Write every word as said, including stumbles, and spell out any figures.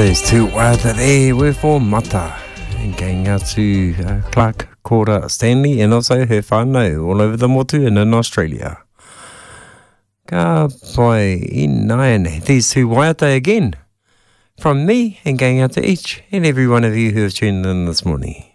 Those two waiata there were for Mata. And going out to uh, Clark, Cora, Stanley, and also her whānau all over the motu and in Australia. Ka pai I naiane. These two waiata again. From me and going out to each and every one of you who have tuned in this morning.